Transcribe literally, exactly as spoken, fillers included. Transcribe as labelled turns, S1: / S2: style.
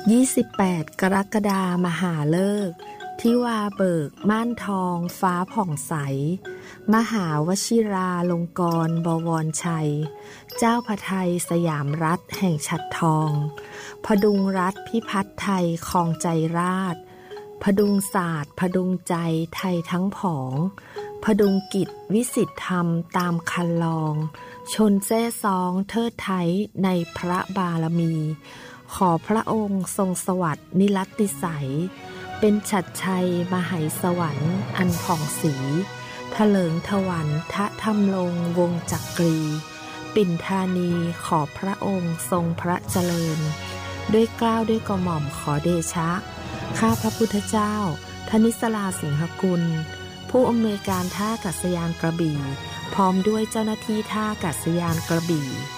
S1: ยี่สิบแปดกรกฎาคมมหาฤกษ์ทิวาเบิกม่านทองฟ้าผ่องใสมหาวชิราลงกรณ์บวรชัยเจ้าพระไทยสยามรัฐแห่งฉัตรทองพดุงรัฐพิพัฒน์ไทยครองใจราษฎร์พดุงศาสตร์พดุงใจไทยทั้งผองพดุงกิจวิสิทธิธรรมตามคันลองชนแซ่ซองเทิดไทยในพระบารมีขอพระองค์ทรงสวัสดิ์นิรัตติสัยเป็นฉัตรชัยมหัยสวรรค์อันผ่องศรีทะเลิงถวันทะธรรมลงวงจักรีปิ่นธานีขอพระองค์ทรงพระเจริญด้วยเกล้าด้วยกระหม่อมขอเดชะข้าพระพุทธเจ้าธนิสลาสิงหกุลผู้อำนวยการท่าอากาศยานกระบี่พร้อมด้วยเจ้าหน้าที่ท่าอากาศยานกระบี่